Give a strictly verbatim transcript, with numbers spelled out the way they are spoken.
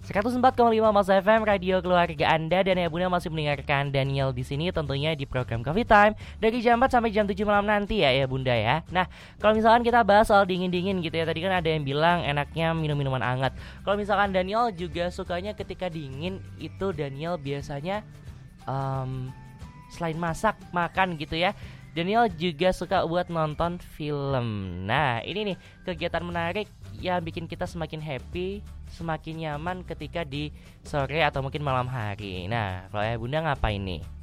seratus empat koma lima Mas F M, radio keluarga Anda, dan ya Bunda masih mendengarkan Daniel di sini tentunya di program Coffee Time dari jam empat sampai jam tujuh malam nanti ya ya Bunda ya. Nah, kalau misalkan kita bahas soal dingin-dingin gitu ya, tadi kan ada yang bilang enaknya minum minuman hangat. Kalau misalkan Daniel juga sukanya ketika dingin itu Daniel biasanya um, selain masak, makan gitu ya, Daniel juga suka buat nonton film. Nah, ini nih kegiatan menarik yang bikin kita semakin happy, semakin nyaman ketika di sore atau mungkin malam hari. Nah, kalau ya Bunda ngapain nih?